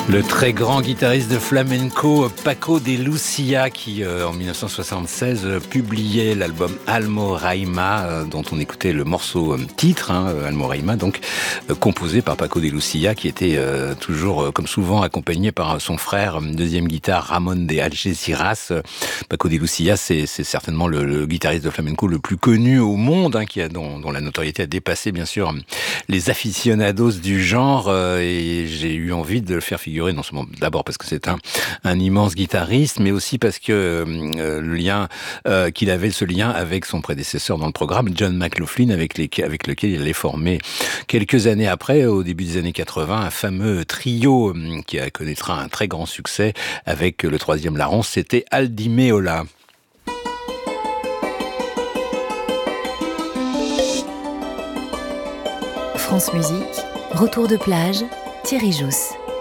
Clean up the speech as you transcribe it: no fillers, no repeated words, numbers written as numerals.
Le très grand guitariste de flamenco Paco de Lucia qui en 1976 publiait l'album Almoraima dont on écoutait le morceau titre, Almoraima, donc composé par Paco de Lucia qui était toujours comme souvent accompagné par son frère deuxième guitare Ramon de Algeciras. Paco de Lucia c'est certainement le guitariste de flamenco le plus connu au monde, dont la notoriété a dépassé bien sûr les aficionados du genre, et j'ai eu envie de le faire figurer non seulement d'abord parce que c'est un immense guitariste, mais aussi parce que le lien qu'il avait, ce lien avec son prédécesseur dans le programme, John McLaughlin, avec lequel il allait former quelques années après, au début des années 80, un fameux trio qui connaîtra un très grand succès avec le troisième larron, c'était Aldi Meola. France Musique, retour de plage, Thierry Jousse.